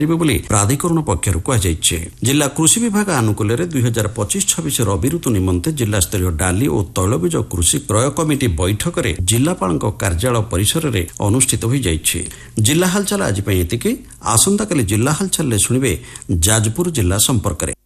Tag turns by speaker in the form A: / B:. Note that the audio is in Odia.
A: ବୋଲି ପ୍ରାଧିକରଣ ପକ୍ଷରୁ କୁହାଯାଇଛି। ଜିଲ୍ଲା କୃଷି ବିଭାଗ ଆନୁକୂଲ୍ୟରେ 2025-26 ରବି ଋତୁ ନିମନ୍ତେ ଜିଲ୍ଲାସ୍ତରୀୟ ଡାଲି ଓ ତୈଳବୀଜ କୃଷି କ୍ରୟ କମିଟି ବୈଠକରେ ଜିଲ୍ଲାପାଳଙ୍କ କାର୍ଯ୍ୟାଳୟ ପରିସରରେ ଅନୁଷ୍ଠିତ ହୋଇଯାଇଛି। ଜିଲ୍ଲା ହାଲଚାଲ ଆଜି ପାଇଁ ଏତିକି। ଆସନ୍ତାକାଲି ଜିଲ୍ଲା ହାଲଚାଲରେ ଶୁଣିବେ ଯାଜପୁର ଜିଲ୍ଲା ସମ୍ପର୍କରେ।